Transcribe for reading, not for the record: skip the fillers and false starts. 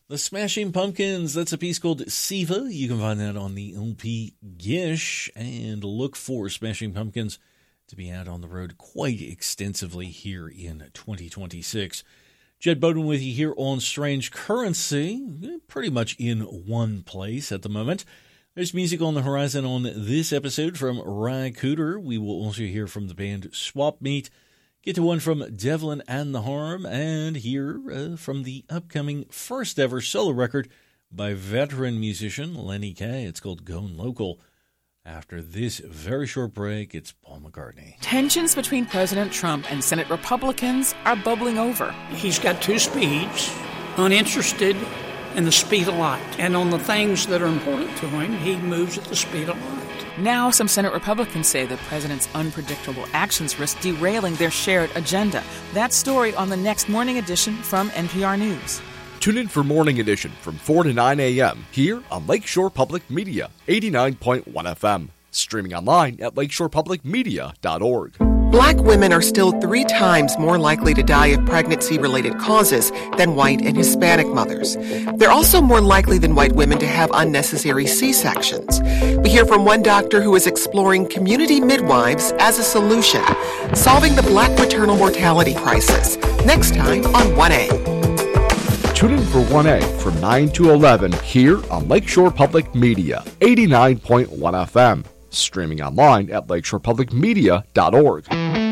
The Smashing Pumpkins, that's a piece called Siva. You can find that on the LP Gish, and look for Smashing Pumpkins to be out on the road quite extensively here in 2026. Jed Bowden with you here on Strange Currency, pretty much in one place at the moment. There's music on the horizon on this episode from Ry Cooder. We will also hear from the band Swap Meet, get to one from Devlin and the Harm, and hear from the upcoming first ever solo record by veteran musician Lenny Kaye. It's called Going Local. After this very short break, it's Paul McCartney. Tensions between President Trump and Senate Republicans are bubbling over. He's got two speeds, uninterested in the speed of light. And on the things that are important to him, he moves at the speed of light. Now, some Senate Republicans say the president's unpredictable actions risk derailing their shared agenda. That story on the next Morning Edition from NPR News. Tune in for Morning Edition from 4 to 9 a.m. here on Lakeshore Public Media, 89.1 FM. Streaming online at lakeshorepublicmedia.org. Black women are still 3 times more likely to die of pregnancy-related causes than white and Hispanic mothers. They're also more likely than white women to have unnecessary C-sections. We hear from one doctor who is exploring community midwives as a solution, solving the Black maternal mortality crisis. Next time on 1A. Tune in for 1A from 9 to 11 here on Lakeshore Public Media, 89.1 FM. Streaming online at lakeshorepublicmedia.org.